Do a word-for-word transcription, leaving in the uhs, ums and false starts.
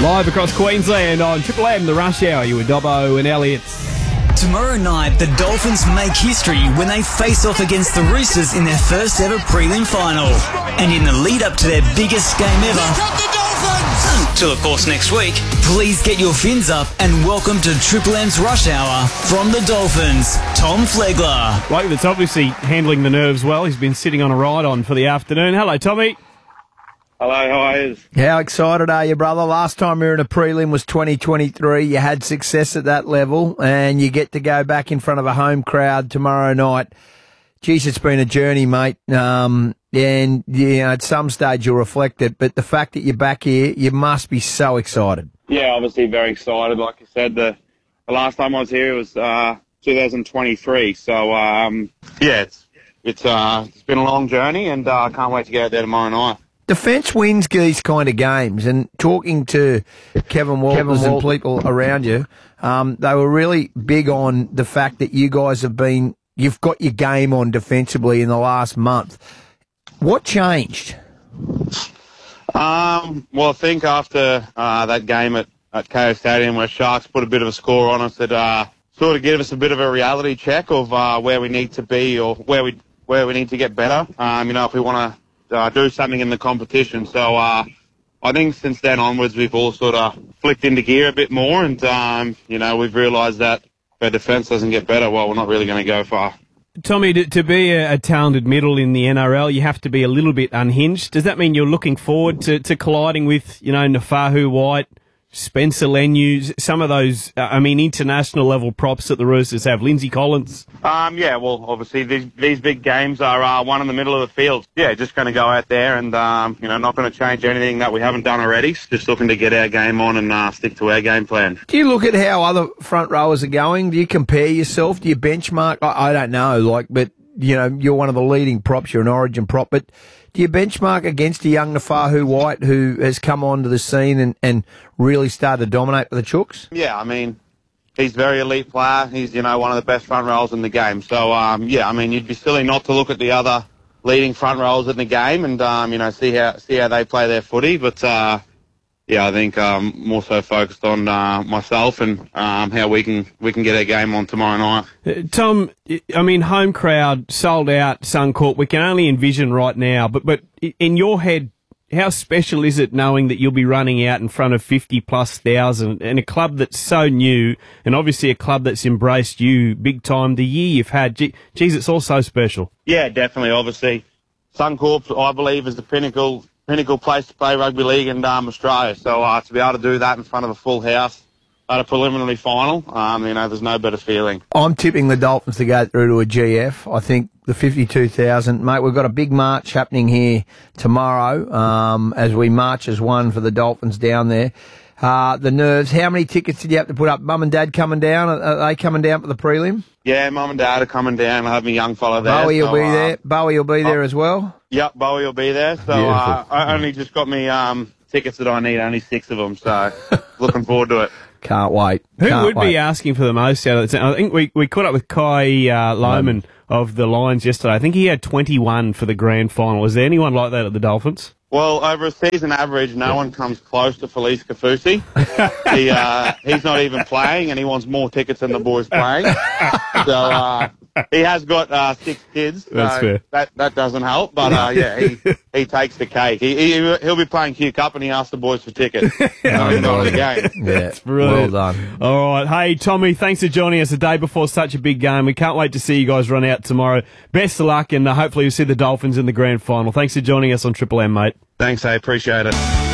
Live across Queensland on Triple M, the Rush Hour. You were Dobbo and Elliott. Tomorrow night, the Dolphins make history when they face off against the Roosters in their first ever prelim final. And in the lead up to their biggest game ever, the Dolphins! Till of course next week, please get your fins up and welcome to Triple M's Rush Hour from the Dolphins, Tom Flegler. Bloke that's obviously handling the nerves well. He's been sitting on a ride-on for the afternoon. Hello, Tommy. Hello, how are you? How excited are you, brother? Last time we were in a prelim was twenty twenty-three. You had success at that level, and you get to go back in front of a home crowd tomorrow night. Geez, it's been a journey, mate. Um, and, you know, at some stage you'll reflect it, but the fact that you're back here, you must be so excited. Yeah, obviously very excited. Like you said, the, the last time I was here was uh, two thousand twenty-three. So, um, yeah, it's it's uh, it's been a long journey, and I uh, can't wait to get out there tomorrow night. Defence wins these kind of games, and talking to Kevin Walters and people around you, um, they were really big on the fact that you guys have been, you've got your game on defensively in the last month. What changed? Um, well, I think after uh, that game at, at K O Stadium where Sharks put a bit of a score on us, that uh, sort of gave us a bit of a reality check of uh, where we need to be or where we where we need to get better. Um, you know, if we want to Uh, do something in the competition. So uh, I think since then onwards we've all sort of flicked into gear a bit more, and um, you know, we've realised that if our defence doesn't get better, well, we're not really going to go far. Tommy, to, to be a, a talented middle in the N R L, you have to be a little bit unhinged. Does that mean you're looking forward to, to colliding with, you know, Nafahu White, Spencer Leniu, some of those, uh, I mean, international level props that the Roosters have, Lindsay Collins? Um, yeah, well, obviously these, these big games are uh, one in the middle of the field. Yeah, just going to go out there and, um, you know, not going to change anything that we haven't done already. Just looking to get our game on and uh, stick to our game plan. Do you look at how other front rowers are going? Do you compare yourself? Do you benchmark? I, I don't know, like, but, you know, you're one of the leading props. You're an origin prop, but do you benchmark against a young Nafahu White who has come onto the scene and, and really started to dominate with the Chooks? Yeah, I mean, he's a very elite player. He's, you know, one of the best front rowers in the game. So, um, yeah, I mean, you'd be silly not to look at the other leading front rowers in the game and, um, you know, see how see how they play their footy. But, uh, yeah, I think um, more so focused on uh, myself and um, how we can we can get our game on tomorrow night. Uh, Tom, I mean, home crowd, sold out, Suncorp, we can only envision right now, but, but in your head, how special is it knowing that you'll be running out in front of fifty plus thousand and a club that's so new and obviously a club that's embraced you big time the year you've had? Geez, it's all so special. Yeah, definitely. Obviously, Suncorp, I believe, is the pinnacle pinnacle place to play rugby league in um, Australia. So uh, to be able to do that in front of a full house at a preliminary final, um, you know, there's no better feeling. I'm tipping the Dolphins to go through to a G F. I think the fifty-two thousand, mate, we've got a big march happening here tomorrow um, as we march as one for the Dolphins down there. Uh, the nerves, how many tickets did you have to put up? Mum and Dad coming down? Are, are they coming down for the prelim? Yeah, Mum and Dad are coming down. I have my young fella there. Bowie will so, be uh, there. Bowie will be there as well. Yep, Bowie will be there. So uh, I only just got me um, tickets that I need, only six of them. So looking forward to it. Can't wait. Who Can't would wait. be asking for the most out of it? I think we, we caught up with Kai uh, Lohman of the Lions yesterday. I think he had twenty-one for the grand final. Is there anyone like that at the Dolphins? Well, over a season average, no one comes close to Felice Kafusi. he, uh, he's not even playing, and he wants more tickets than the boys playing. So uh, he has got uh, six kids. So That's fair. That, that doesn't help, but uh, yeah, he, he takes the cake. He, he, he'll be playing Q Cup, and he asks the boys for tickets. So he's not in the game. Yeah, That's brilliant. Well done. All right. Hey, Tommy, thanks for joining us a day before such a big game. We can't wait to see you guys run out tomorrow. Best of luck, and uh, hopefully you'll see the Dolphins in the grand final. Thanks for joining us on Triple M, mate. Thanks, I appreciate it.